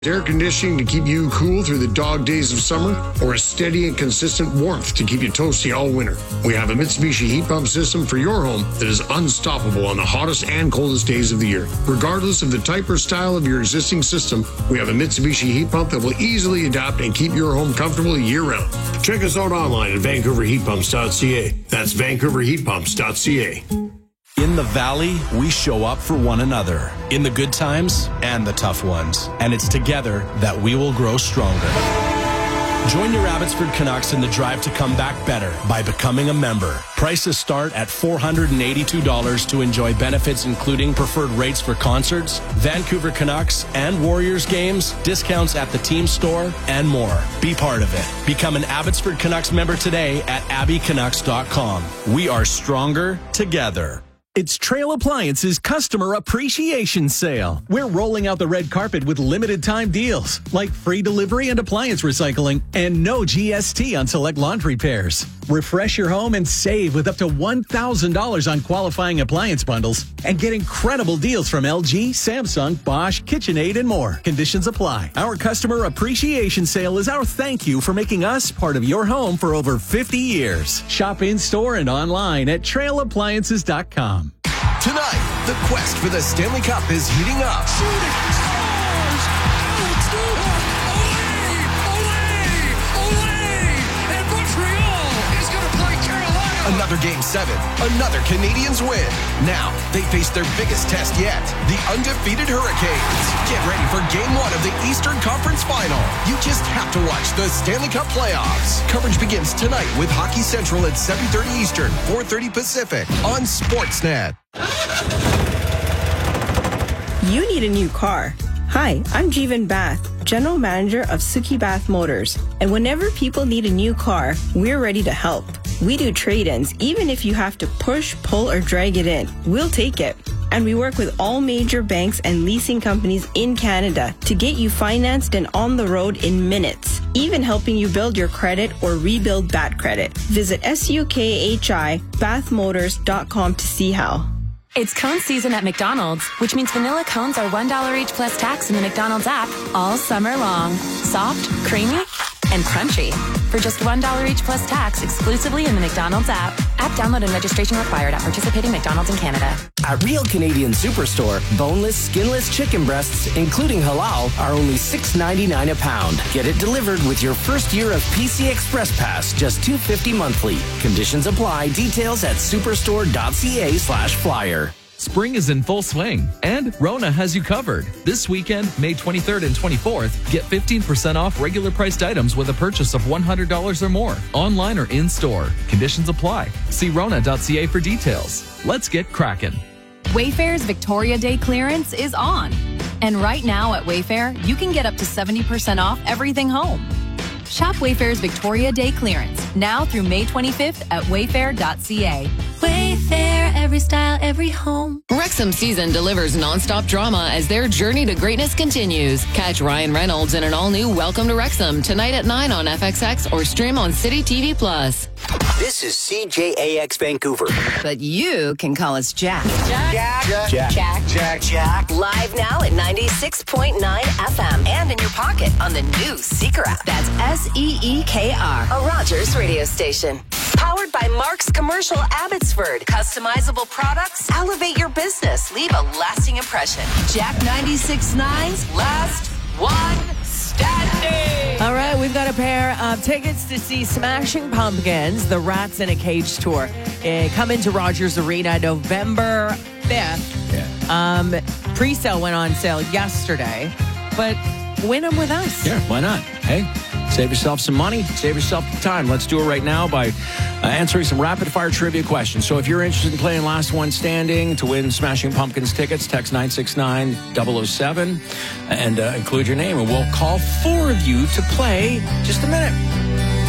Air conditioning to keep you cool through the dog days of summer, or a steady and consistent warmth to keep you toasty all winter. We have a Mitsubishi heat pump system for your home that is unstoppable on the hottest and coldest days of the year. Regardless of the type or style of your existing system, we have a Mitsubishi heat pump that will easily adapt and keep your home comfortable year-round. Check us out online at vancouverheatpumps.ca. That's vancouverheatpumps.ca. In the Valley, we show up for one another, in the good times and the tough ones. And it's together that we will grow stronger. Join your Abbotsford Canucks in the drive to come back better by becoming a member. Prices start at $482 to enjoy benefits including preferred rates for concerts, Vancouver Canucks and Warriors games, discounts at the team store, and more. Be part of it. Become an Abbotsford Canucks member today at abbycanucks.com. We are stronger together. It's Trail Appliances Customer Appreciation Sale. We're rolling out the red carpet with limited time deals, like free delivery and appliance recycling, and no GST on select laundry pairs. Refresh your home and save with up to $1,000 on qualifying appliance bundles, and get incredible deals from LG, Samsung, Bosch, KitchenAid, and more. Conditions apply. Our Customer Appreciation Sale is our thank you for making us part of your home for over 50 years. Shop in-store and online at trailappliances.com. Tonight, the quest for the Stanley Cup is heating up. Shooting stars! Alex Newhook! Olay! And Montreal is going to play Carolina. Another Game 7. Another Canadiens win. Now, they face their biggest test yet. The undefeated Hurricanes. Get ready for Game 1 of the Eastern Conference Final. You just have to watch the Stanley Cup playoffs. Coverage begins tonight with Hockey Central at 7:30 Eastern, 4:30 Pacific on Sportsnet. You need a new car. Hi, I'm Jeevan Bath, General Manager of Suki Bath Motors. And whenever people need a new car, we're ready to help. We do trade-ins, even if you have to push, pull, or drag it in. We'll take it. And we work with all major banks and leasing companies in Canada to get you financed and on the road in minutes, even helping you build your credit or rebuild bad credit. Visit SUKHI-bathmotors.com to see how. It's cone season at McDonald's, which means vanilla cones are $1 each plus tax in the McDonald's app all summer long. Soft, creamy, and crunchy. For just $1 each plus tax exclusively in the McDonald's app. App download and registration required at participating McDonald's in Canada. At Real Canadian Superstore, boneless, skinless chicken breasts, including halal, are only $6.99 a pound. Get it delivered with your first year of PC Express Pass, just $2.50 monthly. Conditions apply. Details at superstore.ca/flyer. Spring is in full swing, and Rona has you covered. This weekend, May 23rd and 24th, get 15% off regular priced items with a purchase of $100 or more, online or in-store. Conditions apply. See rona.ca for details. Let's get cracking. Wayfair's Victoria Day clearance is on. And right now at Wayfair, you can get up to 70% off everything home. Shop Wayfair's Victoria Day clearance now through May 25th at wayfair.ca. Wayfair, every style, every home. Wrexham Season delivers nonstop drama as their journey to greatness continues. Catch Ryan Reynolds in an all-new Welcome to Wrexham tonight at 9 on FXX or stream on City TV Plus. This is CJAX Vancouver. But you can call us Jack. Jack. Live now at 96.9 FM and in your pocket on the new Seeker app. That's SEEKR. A Rogers radio station. Powered by Mark's Commercial Abbotsford. Customizable products. Elevate your business. Leave a lasting impression. Jack 96.9's Last one standing. All right, we've got a pair of tickets to see Smashing Pumpkins, the Rats in a Cage tour. Come into Rogers Arena November 5th. Yeah. Pre-sale went on sale yesterday, but win them with us. Yeah, why not? Hey, save yourself some money, save yourself time. Let's do it right now by answering some rapid-fire trivia questions. So if you're interested in playing Last One Standing to win Smashing Pumpkins tickets, text 969-007 and include your name, and we'll call 4 of you to play just a minute.